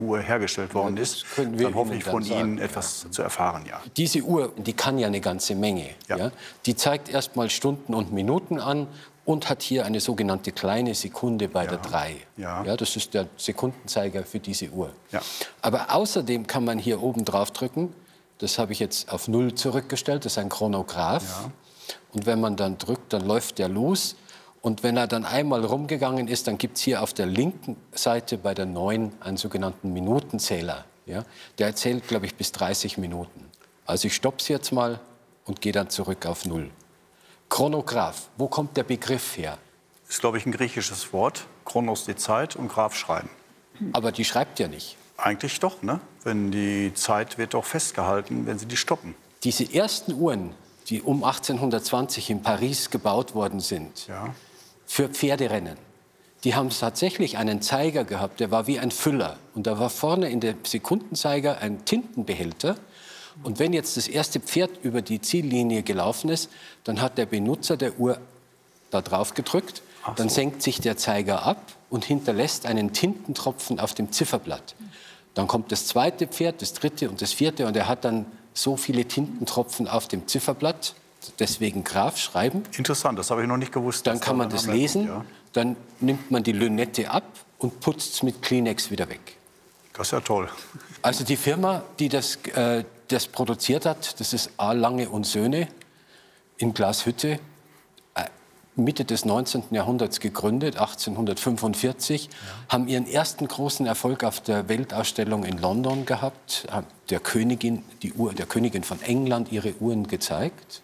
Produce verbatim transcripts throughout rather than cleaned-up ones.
Uhr hergestellt worden Ja, ist, können wir dann hoffe Ihnen ich von dann sagen, Ihnen etwas ja. zu erfahren. Ja. Diese Uhr, die kann ja eine ganze Menge. Ja. Ja? Die zeigt erst mal Stunden und Minuten an und hat hier eine sogenannte kleine Sekunde bei Ja. der drei. Ja. Ja, das ist der Sekundenzeiger für diese Uhr. Ja. Aber außerdem kann man hier oben drauf drücken, das habe ich jetzt auf null zurückgestellt, das ist ein Chronograph. Ja. Und wenn man dann drückt, dann läuft der los. Und wenn er dann einmal rumgegangen ist, dann gibt es hier auf der linken Seite bei der neun einen sogenannten Minutenzähler. Ja? Der erzählt, glaube ich, bis dreißig Minuten. Also ich stoppe es jetzt mal und gehe dann zurück auf null. Chronograph, wo kommt der Begriff her? Ist, glaube ich, ein griechisches Wort. Chronos die Zeit und Graph schreiben. Aber die schreibt ja nicht. Eigentlich doch, ne? Wenn die Zeit wird doch festgehalten, wenn Sie die stoppen. Diese ersten Uhren, die um achtzehnhundertzwanzig in Paris gebaut worden sind, Ja. für Pferderennen, die haben tatsächlich einen Zeiger gehabt, der war wie ein Füller. Und da war vorne in dem Sekundenzeiger ein Tintenbehälter. Und wenn jetzt das erste Pferd über die Ziellinie gelaufen ist, dann hat der Benutzer der Uhr da drauf gedrückt. Ach Dann so. senkt sich der Zeiger ab und hinterlässt einen Tintentropfen auf dem Zifferblatt. Dann kommt das zweite Pferd, das dritte und das vierte und er hat dann so viele Tintentropfen auf dem Zifferblatt, deswegen Graph schreiben. Interessant, das habe ich noch nicht gewusst. Dann dass kann da man ein das Name lesen, kommt, ja. dann nimmt man die Lünette ab und putzt es mit Kleenex wieder weg. Das ist ja toll. Also die Firma, die das, äh, das produziert hat, das ist A. Lange und Söhne in Glashütte, äh, Mitte des neunzehnten Jahrhunderts gegründet, achtzehnhundertfünfundvierzig, ja. Haben ihren ersten großen Erfolg auf der Weltausstellung in London gehabt, haben der Königin, die Uhr, der Königin von England ihre Uhren gezeigt.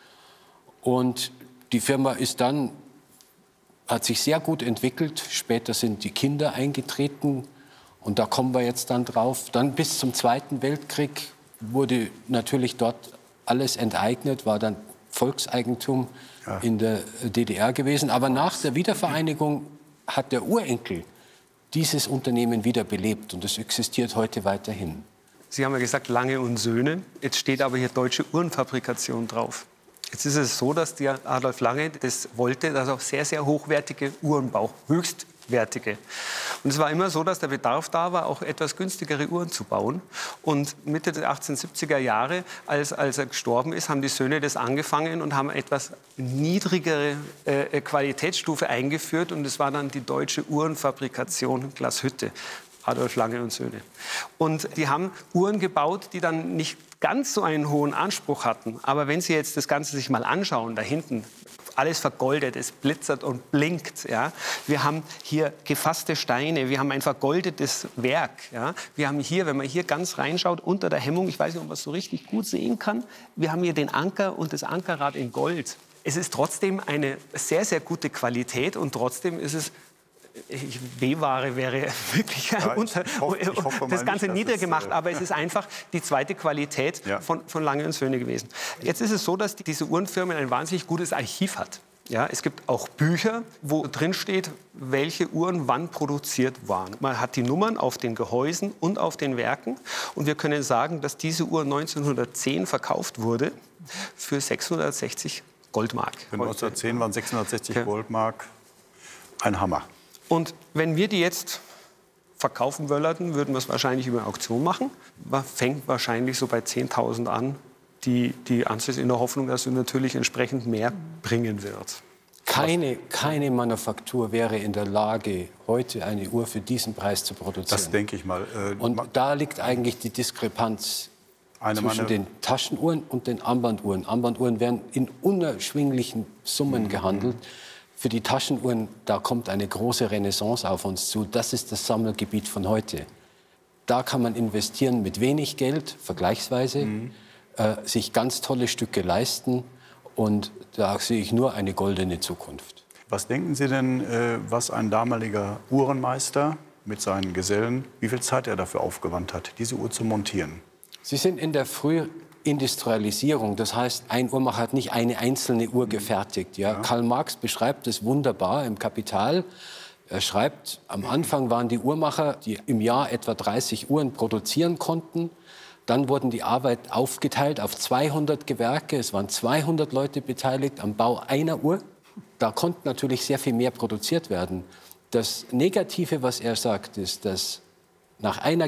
Und die Firma ist dann, hat sich sehr gut entwickelt. Später sind die Kinder eingetreten. Und da kommen wir jetzt dann drauf. Dann bis zum Zweiten Weltkrieg wurde natürlich dort alles enteignet, war dann Volkseigentum Ja. in der D D R gewesen. Aber nach der Wiedervereinigung hat der Urenkel dieses Unternehmen wieder belebt. Und es existiert heute weiterhin. Sie haben ja gesagt, Lange und Söhne. Jetzt steht aber hier Deutsche Uhrenfabrikation drauf. Jetzt ist es so, dass der Adolf Lange das wollte, dass auch sehr, sehr hochwertige Uhren braucht, höchstwertige. Und es war immer so, dass der Bedarf da war, auch etwas günstigere Uhren zu bauen. Und Mitte der achtzehnhundertsiebziger Jahre, als, als er gestorben ist, haben die Söhne das angefangen und haben etwas niedrigere äh, Qualitätsstufe eingeführt. Und es war dann die Deutsche Uhrenfabrikation Glashütte. Adolf Lange und Söhne. Und die haben Uhren gebaut, die dann nicht ganz so einen hohen Anspruch hatten. Aber wenn Sie jetzt das Ganze sich mal anschauen, da hinten, alles vergoldet, es blitzert und blinkt. Ja. Wir haben hier gefasste Steine, wir haben ein vergoldetes Werk. Ja. Wir haben hier, wenn man hier ganz reinschaut, unter der Hemmung, ich weiß nicht, ob man es so richtig gut sehen kann, wir haben hier den Anker und das Ankerrad in Gold. Es ist trotzdem eine sehr, sehr gute Qualität und trotzdem ist es B-Ware wäre wirklich Ja, ich unter, hoffe- ich hoffe mal das Ganze nicht, dass nieder es, gemacht, äh, aber es ist einfach die zweite Qualität Ja. von, von Lange und Söhne gewesen. Jetzt ist es so, dass die, diese Uhrenfirma ein wahnsinnig gutes Archiv hat. Ja, es gibt auch Bücher, wo drin steht, welche Uhren wann produziert waren. Man hat die Nummern auf den Gehäusen und auf den Werken. Und wir können sagen, dass diese Uhr neunzehnhundertzehn verkauft wurde für sechshundertsechzig Goldmark. Für neunzehnhundertzehn waren sechshundertsechzig Okay. Goldmark ein Hammer. Und wenn wir die jetzt verkaufen wollten, würden wir es wahrscheinlich über eine Auktion machen. Man fängt wahrscheinlich so bei zehntausend an, die, die anzusetzen, in der Hoffnung, dass es natürlich entsprechend mehr bringen wird. Keine, keine Manufaktur wäre in der Lage, heute eine Uhr für diesen Preis zu produzieren. Das denke ich mal. Äh, Und ma- da liegt eigentlich die Diskrepanz eine zwischen meiner- den Taschenuhren und den Armbanduhren. Armbanduhren werden in unerschwinglichen Summen gehandelt. Für die Taschenuhren, da kommt eine große Renaissance auf uns zu. Das ist das Sammelgebiet von heute. Da kann man investieren mit wenig Geld, vergleichsweise, Mhm. äh, sich ganz tolle Stücke leisten. Und da sehe ich nur eine goldene Zukunft. Was denken Sie denn, äh, was ein damaliger Uhrenmeister mit seinen Gesellen, wie viel Zeit er dafür aufgewandt hat, diese Uhr zu montieren? Sie sind in der Frühindustrialisierung, das heißt, ein Uhrmacher hat nicht eine einzelne Uhr gefertigt. Ja? Ja. Karl Marx beschreibt das wunderbar im Kapital. Er schreibt, am Anfang waren die Uhrmacher, die im Jahr etwa dreißig Uhren produzieren konnten. Dann wurden die Arbeit aufgeteilt auf zweihundert Gewerke. Es waren zweihundert Leute beteiligt am Bau einer Uhr. Da konnte natürlich sehr viel mehr produziert werden. Das Negative, was er sagt, ist, dass nach einer